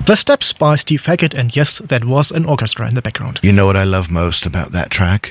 The Steps by Steve Hackett, and yes, that was an orchestra in the background. You know what I love most about that track?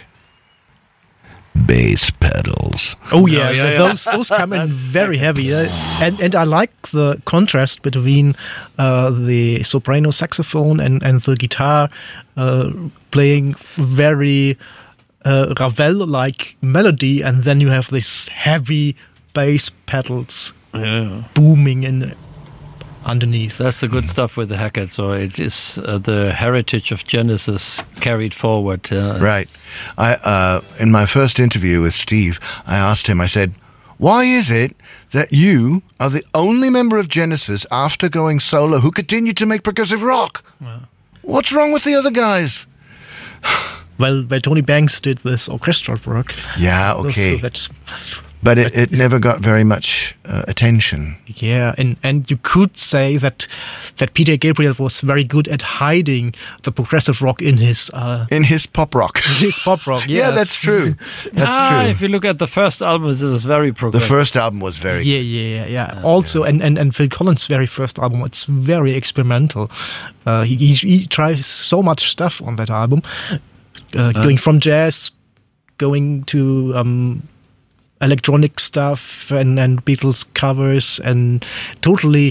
Bass pedals. Oh yeah. Those come in very heavy, and I like the contrast between the soprano saxophone and the guitar playing very Ravel-like melody, and then you have this heavy bass pedals booming in underneath. That's the good stuff with the Hackett. So it is the heritage of Genesis carried forward. Right. I in my first interview with Steve, I asked him, I said, why is it that you are the only member of Genesis after going solo who continued to make progressive rock? What's wrong with the other guys? Well, Tony Banks did this orchestral work. Yeah, okay. So that's... But it never got very much attention. Yeah, and you could say that Peter Gabriel was very good at hiding the progressive rock in his pop rock. His pop rock, yes. Yeah, that's true. That's true. If you look at the first album, it was very progressive. The first album was very Yeah. Also, and Phil Collins' very first album, it's very experimental. He tries so much stuff on that album, going from jazz, going to electronic stuff and Beatles covers, and totally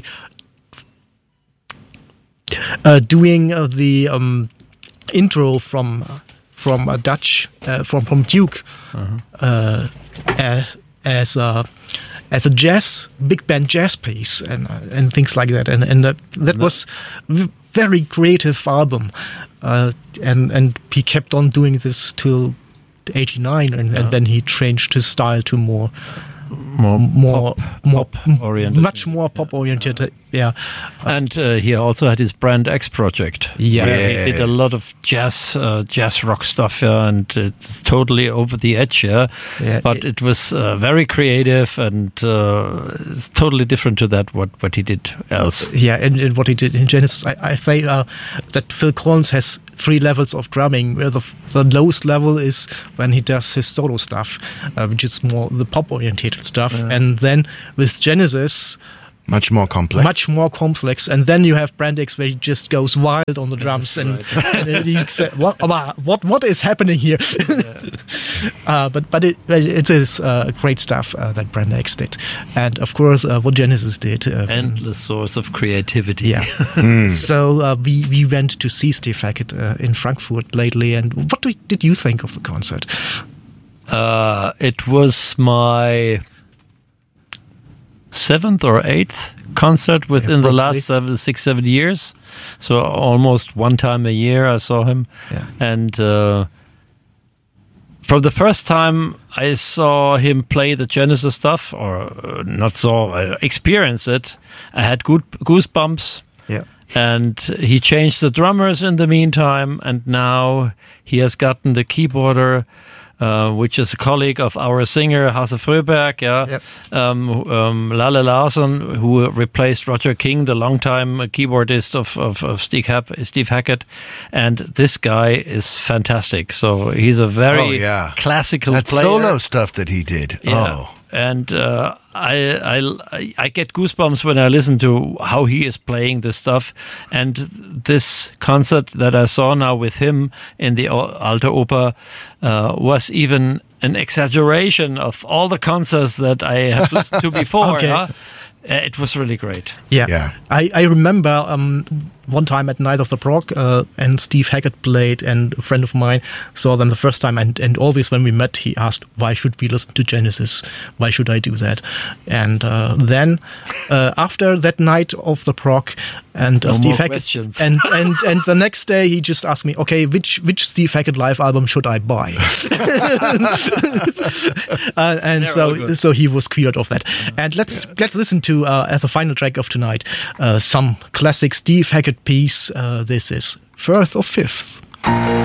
doing the intro from a Dutch from Duke as a jazz big band jazz piece and things like that, and that was very creative album, and he kept on doing this till 89, and then he changed his style to more pop oriented, much more pop oriented. Yeah, and he also had his Brand X project. Yeah, he did a lot of jazz rock stuff, and it's totally over the edge. But it was very creative, and it's totally different to that what he did else. Yeah, and what he did in Genesis, I say that Phil Collins has 3 levels of drumming, where the lowest level is when he does his solo stuff, which is more the pop oriented stuff, and then with Genesis, much more complex, and then you have Brand X, where he just goes wild on the drums, and you say, what is happening here? But it is great stuff that Brand X did, and of course what Genesis did, endless source of creativity. Yeah. So we went to see Steve Hackett in Frankfurt lately, and what did you think of the concert? It was my 7th or 8th concert within the last 6-7 years, so almost one time a year I saw him. And from the first time I saw him play the Genesis stuff, or not saw, I experienced it, I had goosebumps. And he changed the drummers in the meantime, and now he has gotten the keyboarder, which is a colleague of our singer Hasse Fröberg, Lalle Larsson, who replaced Roger King, the longtime keyboardist of Steve Hackett, and this guy is fantastic. So he's a very classical player. Solo stuff that he did. And I get goosebumps when I listen to how he is playing this stuff. And this concert that I saw now with him in the Alte Oper was even an exaggeration of all the concerts that I have listened to before. It was really great. I remember one time at Night of the Prog, and Steve Hackett played, and a friend of mine saw them the first time, and always when we met, he asked, why should we listen to Genesis? Why should I do that? And then after that Night of the Prog, and Steve Hackett, and the next day he just asked me, okay, which Steve Hackett live album should I buy? And so he was cleared of that. And let's listen to as the final track of tonight some classic Steve Hackett piece. This is Firth of Fifth.